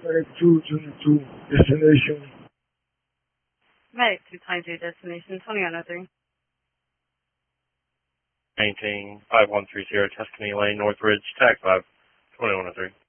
Medic 222, destination. Medic 222, destination 2103. Maintain 5130 Tuscany Lane, Northridge, tag 5, 2103.